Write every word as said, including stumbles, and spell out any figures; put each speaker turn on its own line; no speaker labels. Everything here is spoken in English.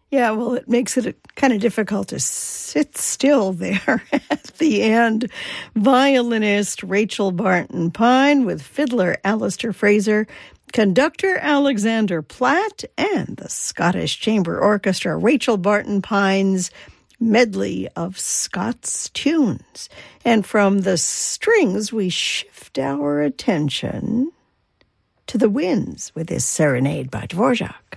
Yeah, well, it makes it kind of difficult to sit still there at the end. Violinist Rachel Barton Pine with fiddler Alistair Fraser, conductor Alexander Platt, and the Scottish Chamber Orchestra, Rachel Barton Pine's medley of Scots tunes. And from the strings, we shift our attention to the winds with this serenade by Dvorak.